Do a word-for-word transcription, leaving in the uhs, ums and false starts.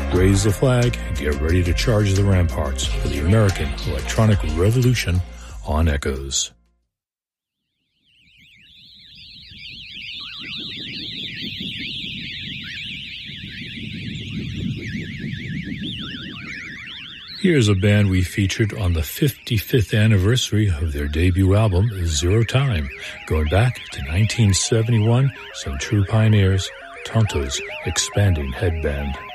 Raise the flag and get ready to charge the ramparts for the American electronic revolution on Echoes. Here's a band we featured on the fifty-fifth anniversary of their debut album, Zero Time. Going back to nineteen seventy-one, some true pioneers, Tonto's Expanding Headband.